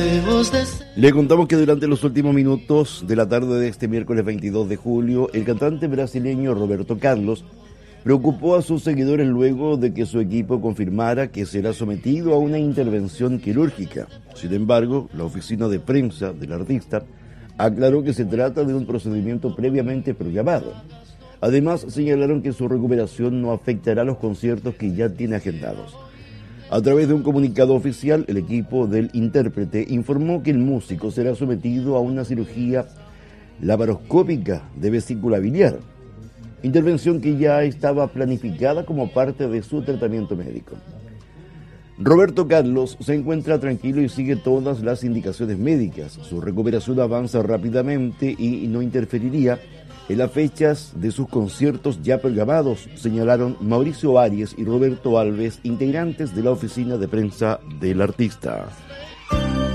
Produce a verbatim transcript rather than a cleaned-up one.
Le contamos que durante los últimos minutos de la tarde de este miércoles veintidós de julio, el cantante brasileño Roberto Carlos preocupó a sus seguidores luego de que su equipo confirmara que será sometido a una intervención quirúrgica. Sin embargo, la oficina de prensa del artista aclaró que se trata de un procedimiento previamente programado. Además, señalaron que su recuperación no afectará los conciertos que ya tiene agendados. A través de un comunicado oficial, el equipo del intérprete informó que el músico será sometido a una cirugía laparoscópica de vesícula biliar, intervención que ya estaba planificada como parte de su tratamiento médico. Roberto Carlos se encuentra tranquilo y sigue todas las indicaciones médicas. Su recuperación avanza rápidamente y no interferiría en las fechas de sus conciertos ya programados, señalaron Mauricio Arias y Roberto Alves, integrantes de la oficina de prensa del artista.